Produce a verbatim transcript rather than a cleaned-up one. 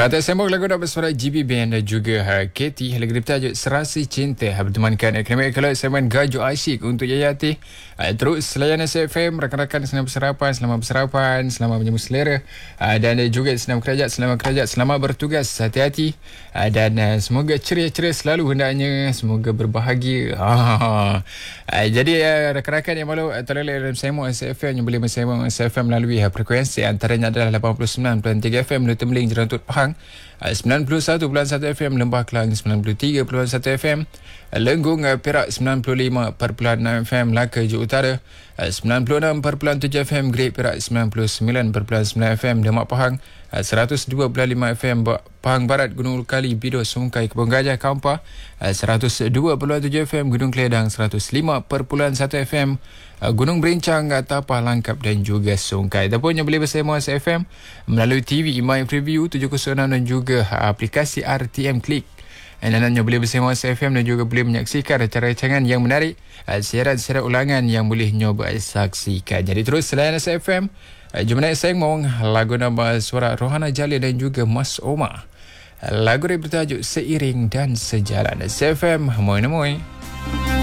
Berata sembang lagu nak bersuara G B Band dan juga uh, K T. Lagu bertajuk Serasi Cinta bertemankan Akademik Kelab Semen Gaju Asyik untuk Yayati. uh, Terus layanan S F M. Rakan-rakan senang bersarapan, selamat bersarapan, selamat menyambut selera, uh, dan uh, juga senang kerajat, selamat kerajat, selamat bertugas, hati-hati, uh, dan uh, semoga ceria-ceria selalu hendaknya, semoga berbahagia. uh, Jadi uh, rakan-rakan yang mahu uh, terlelak dalam sembang S F M yang boleh bersembang S F M melalui uh, frekuensi antaranya adalah lapan puluh sembilan perpuluhan tiga F M Lu Tembeling Jerantut Pahang, sembilan puluh satu perpuluhan satu F M Lembah Kelang, sembilan puluh tiga perpuluhan satu F M Lenggung Perak, sembilan puluh lima perpuluhan enam F M Melaka Johor Utara, sembilan puluh enam perpuluhan tujuh F M Great Perak, sembilan puluh sembilan perpuluhan sembilan F M Demak Pahang, seratus dua perpuluhan lima F M Pahang Barat Gunung Kali Bido Sungkai Kebun Gajah Kampar, seratus dua perpuluhan tujuh F M Gunung Keledang, seratus lima perpuluhan satu F M Gunung Berincang, Tapah Langkap dan juga Sungkai. Ataupun yang boleh bersama S F M melalui T V My Preview tujuh kosong enam dan juga aplikasi R T M Click. Dan anda boleh bersama S F M dan juga boleh menyaksikan acara-acara yang menarik, siaran-siaran ulangan yang boleh nyoba saksikan. Jadi terus selain S F M, jom naik sembang lagu nama suara Rohana Jalil dan juga Mas Omar. Lagu ini bertajuk Seiring dan Sejalan. S F M, moi-moi.